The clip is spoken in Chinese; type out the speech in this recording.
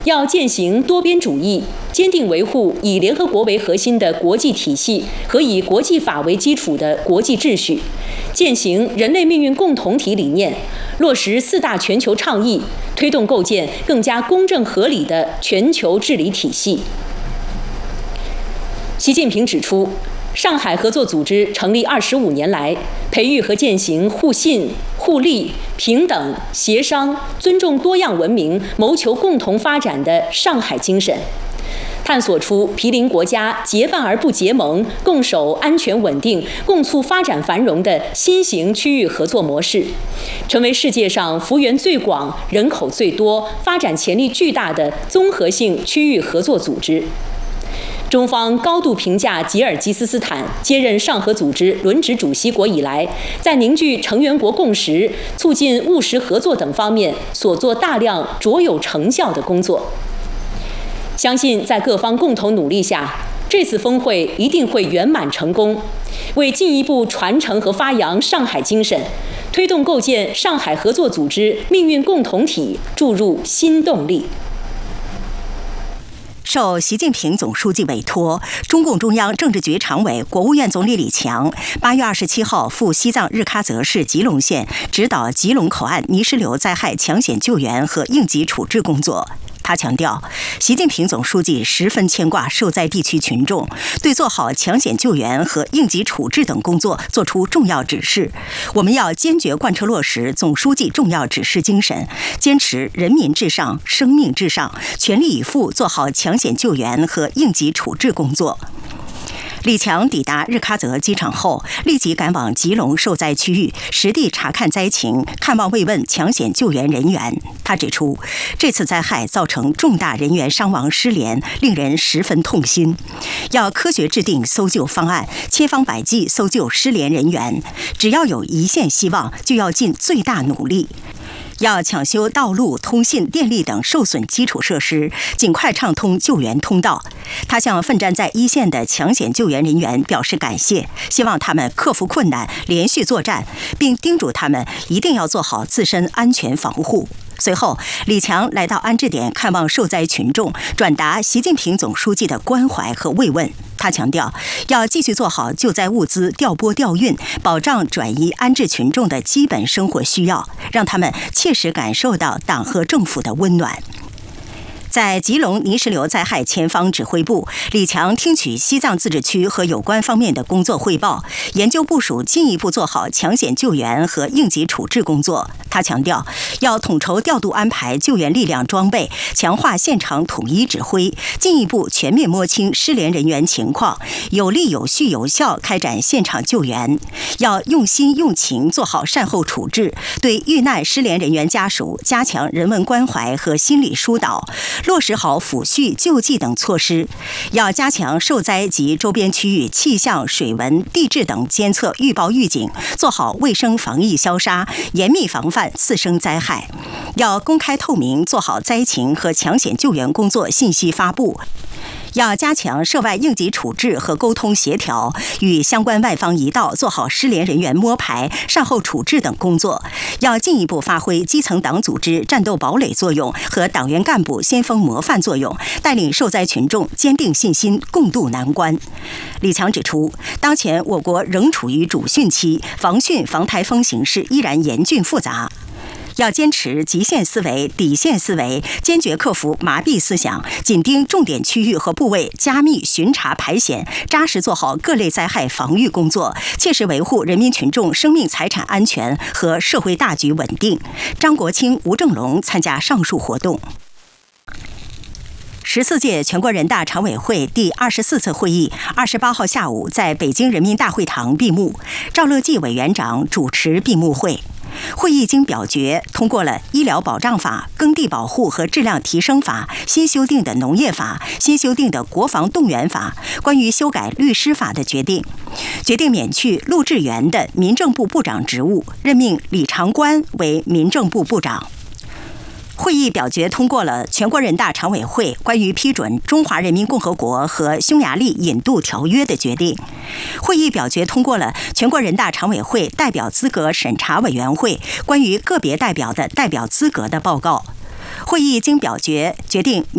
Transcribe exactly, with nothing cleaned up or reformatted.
要践行多边主义，坚定维护以联合国为核心的国际体系和以国际法为基础的国际秩序，践行人类命运共同体理念，落实四大全球倡议，推动构建更加公正合理的全球治理体系。习近平指出，上海合作组织成立二十五年来，培育和践行互信、互利、平等、协商、尊重多样文明、谋求共同发展的上海精神，探索出毗邻国家结伴而不结盟、共守安全稳定、共促发展繁荣的新型区域合作模式，成为世界上幅员最广、人口最多、发展潜力巨大的综合性区域合作组织。中方高度评价吉尔吉斯斯坦接任上合组织轮值主席国以来，在凝聚成员国共识、促进务实合作等方面所做大量卓有成效的工作。相信在各方共同努力下，这次峰会一定会圆满成功，为进一步传承和发扬上海精神，推动构建上海合作组织命运共同体注入新动力。 受习近平总书记委托，中共中央政治局常委、国务院总理李强八月二十七号赴西藏日喀则市吉隆县指导吉隆口岸泥石流灾害抢险救援和应急处置工作。他强调，习近平总书记十分牵挂受灾地区群众，对做好抢险救援和应急处置等工作作出重要指示。我们要坚决贯彻落实总书记重要指示精神，坚持人民至上、生命至上，全力以赴做好抢险救援和应急处置工作。李强抵达日喀则机场后，立即赶往吉隆受灾区域，实地查看灾情，看望慰问抢险救援人员。他指出，这次灾害造成重大人员伤亡失联，令人十分痛心。要科学制定搜救方案，千方百计搜救失联人员。只要有一线希望，就要尽最大努力。要抢修道路、通信、电力等受损基础设施，尽快畅通救援通道。他向奋战在一线的抢险救援人员表示感谢，希望他们克服困难，连续作战，并叮嘱他们一定要做好自身安全防护。随后，李强来到安置点看望受灾群众，转达习近平总书记的关怀和慰问。他强调，要继续做好救灾物资调拨调运，保障转移安置群众的基本生活需要，让他们切实感受到党和政府的温暖。在吉隆泥石流灾害前方指挥部，李强听取西藏自治区和有关方面的工作汇报，研究部署进一步做好抢险救援和应急处置工作。他强调，要统筹调度安排救援力量装备，强化现场统一指挥，进一步全面摸清失联人员情况，有力有序有效开展现场救援。要用心用情做好善后处置，对遇难失联人员家属加强人文关怀和心理疏导，落实好抚恤、救济等措施。要加强受灾及周边区域气象、水文、地质等监测预报预警，做好卫生防疫消杀，严密防范次生灾害。要公开透明做好灾情和抢险救援工作信息发布。要加强涉外应急处置和沟通协调，与相关外方一道做好失联人员摸排、善后处置等工作。要进一步发挥基层党组织战斗堡垒作用和党员干部先锋模范作用，带领受灾群众坚定信心，共度难关。李强指出，当前我国仍处于主汛期，防汛防台风形势依然严峻复杂。要坚持极限思维、底线思维，坚决克服麻痹思想，紧盯重点区域和部位，加密巡查排险，扎实做好各类灾害防御工作，切实维护人民群众生命财产安全和社会大局稳定。张国清、吴正龙参加上述活动。十四届全国人大常委会第二十四次会议二十八号下午在北京人民大会堂闭幕，赵乐际委员长主持闭幕会。会议经表决通过了《医疗保障法》、《耕地保护和质量提升法》、新修订的《农业法》、新修订的《国防动员法》、关于修改律师法的决定，决定免去陆志源的民政部部长职务，任命李长官为民政部部长。会议表决通过了全国人大常委会关于批准《中华人民共和国和匈牙利引渡条约》的决定。会议表决通过了全国人大常委会代表资格审查委员会关于个别代表的代表资格的报告。会议经表决决定